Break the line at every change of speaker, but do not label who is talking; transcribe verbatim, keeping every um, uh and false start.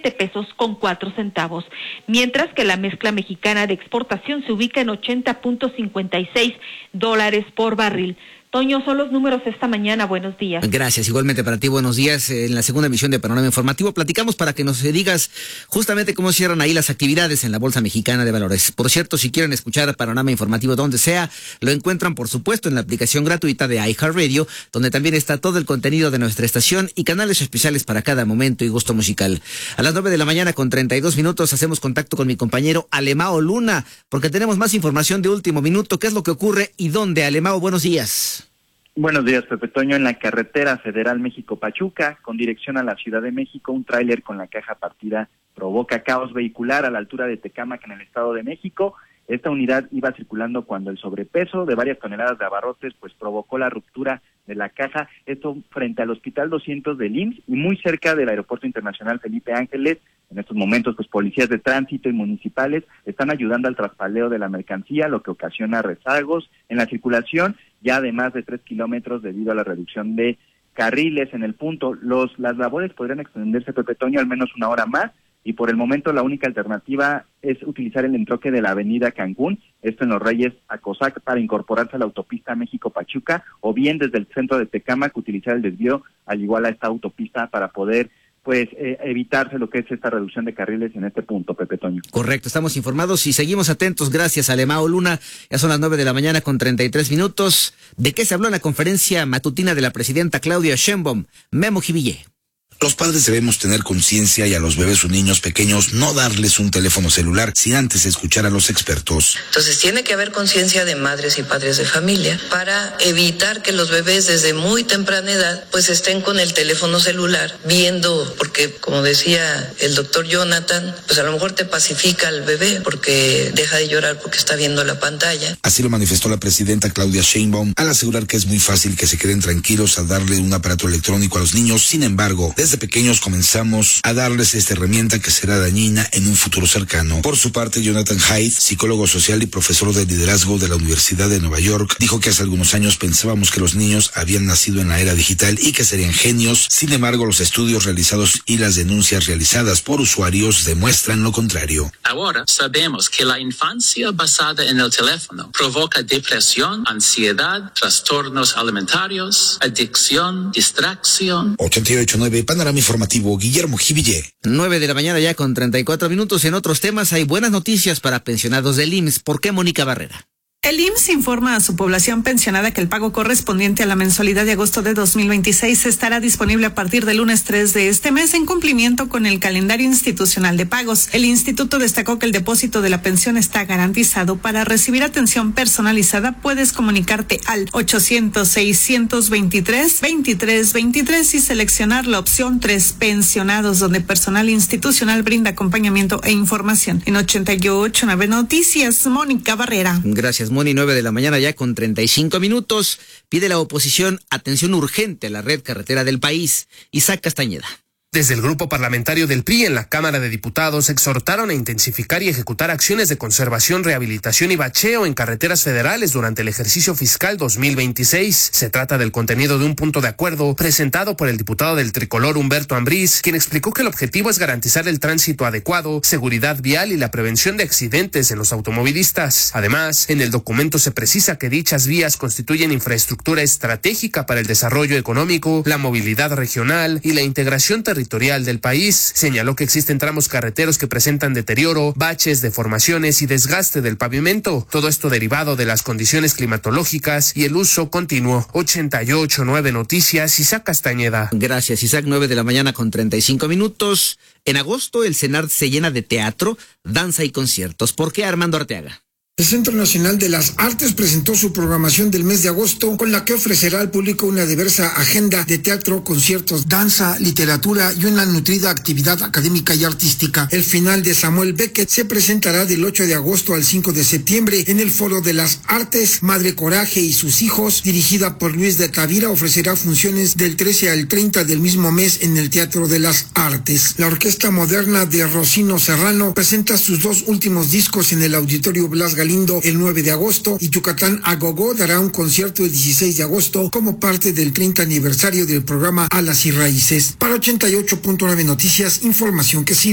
siete pesos con cuatro centavos, mientras que la mezcla mexicana de exportación se ubica en ochenta punto cincuenta y seis dólares por barril. Toño, son los números esta mañana. Buenos días.
Gracias, igualmente para ti, buenos días. En la segunda emisión de Panorama Informativo platicamos para que nos digas justamente cómo cierran ahí las actividades en la Bolsa Mexicana de Valores. Por cierto, si quieren escuchar Panorama Informativo donde sea, lo encuentran por supuesto en la aplicación gratuita de iHeartRadio, donde también está todo el contenido de nuestra estación y canales especiales para cada momento y gusto musical. A las nueve de la mañana con treinta y dos minutos hacemos contacto con mi compañero Alemao Luna, porque tenemos más información de último minuto. ¿Qué es lo que ocurre y dónde? Alemao, buenos días.
Buenos días, Pepe Toño. En la carretera federal México-Pachuca, con dirección a la Ciudad de México, un tráiler con la caja partida provoca caos vehicular a la altura de Tecámac, en el Estado de México. Esta unidad iba circulando cuando el sobrepeso de varias toneladas de abarrotes pues provocó la ruptura de la caja, esto frente al Hospital doscientos del I M S S y muy cerca del Aeropuerto Internacional Felipe Ángeles. En estos momentos, pues policías de tránsito y municipales están ayudando al traspaleo de la mercancía, lo que ocasiona rezagos en la circulación, ya de más de tres kilómetros debido a la reducción de carriles en el punto. Los Las labores podrían extenderse, Pepe Toño, al menos una hora más, y por el momento la única alternativa es utilizar el entronque de la avenida Cancún, esto en Los Reyes a Cosac, para incorporarse a la autopista México-Pachuca, o bien desde el centro de Tecámac utilizar el desvío al igual a esta autopista para poder pues eh, evitarse lo que es esta reducción de carriles en este punto, Pepe Toño.
Correcto, estamos informados y seguimos atentos. Gracias, Alemao Luna. Ya son las nueve de la mañana con treinta y tres minutos. ¿De qué se habló en la conferencia matutina de la presidenta Claudia Sheinbaum? Memo Jiville.
Los padres debemos tener conciencia y a los bebés o niños pequeños no darles un teléfono celular sin antes escuchar a los expertos.
Entonces tiene que haber conciencia de madres y padres de familia para evitar que los bebés desde muy temprana edad pues estén con el teléfono celular viendo, porque como decía el doctor Jonathan, pues a lo mejor te pacifica al bebé porque deja de llorar porque está viendo la pantalla.
Así lo manifestó la presidenta Claudia Sheinbaum al asegurar que es muy fácil que se queden tranquilos al darle un aparato electrónico a los niños. Sin embargo, desde pequeños comenzamos a darles esta herramienta que será dañina en un futuro cercano. Por su parte, Jonathan Haidt, psicólogo social y profesor de liderazgo de la Universidad de Nueva York, dijo que hace algunos años pensábamos que los niños habían nacido en la era digital y que serían genios. Sin embargo, los estudios realizados y las denuncias realizadas por usuarios demuestran lo contrario.
Ahora sabemos que la infancia basada en el teléfono provoca depresión, ansiedad, trastornos alimentarios, adicción, distracción.
ochenta y ocho punto nueve Panorama Informativo, Guillermo Jiville.
nueve de la mañana ya con treinta y cuatro minutos. En otros temas hay buenas noticias para pensionados del I M S S. ¿Por qué, Mónica Barrera?
El I M S S informa a su población pensionada que el pago correspondiente a la mensualidad de agosto de dos mil veintiséis estará disponible a partir del lunes tres de este mes en cumplimiento con el calendario institucional de pagos. El instituto destacó que el depósito de la pensión está garantizado. Para recibir atención personalizada puedes comunicarte al ochocientos, seiscientos veintitrés, veintitrés veintitrés y seleccionar la opción tres pensionados, donde personal institucional brinda acompañamiento e información. En ochenta y ocho punto nueve Noticias, Mónica Barrera.
Gracias, Moni. Nueve de la mañana ya con treinta y cinco minutos. Pide la oposición atención urgente a la red carretera del país. Isaac Castañeda.
Desde el grupo parlamentario del P R I en la Cámara de Diputados exhortaron a intensificar y ejecutar acciones de conservación, rehabilitación y bacheo en carreteras federales durante el ejercicio fiscal dos mil veintiséis. Se trata del contenido de un punto de acuerdo presentado por el diputado del Tricolor Humberto Ambriz, quien explicó que el objetivo es garantizar el tránsito adecuado, seguridad vial y la prevención de accidentes en los automovilistas. Además, en el documento se precisa que dichas vías constituyen infraestructura estratégica para el desarrollo económico, la movilidad regional y la integración territorial del país. Señaló que existen tramos carreteros que presentan deterioro, baches, deformaciones y desgaste del pavimento. Todo esto derivado de las condiciones climatológicas y el uso continuo. ochenta y ocho punto nueve Noticias, Isaac Castañeda.
Gracias, Isaac. Nueve de la mañana con treinta y cinco minutos. En agosto el CENART se llena de teatro, danza y conciertos. ¿Por qué, Armando Arteaga?
El Centro Nacional de las Artes presentó su programación del mes de agosto, con la que ofrecerá al público una diversa agenda de teatro, conciertos, danza, literatura y una nutrida actividad académica y artística. El final de Samuel Beckett se presentará del ocho de agosto al cinco de septiembre en el Foro de las Artes. Madre Coraje y sus hijos, dirigida por Luis de Tavira, ofrecerá funciones del trece al treinta del mismo mes en el Teatro de las Artes. La Orquesta Moderna de Rocino Serrano presenta sus dos últimos discos en el Auditorio Blas Galindo el nueve de agosto y Yucatán a Gogo dará un concierto el dieciséis de agosto como parte del treinta aniversario del programa Alas y Raíces. Para ochenta y ocho punto nueve Noticias, información que sí.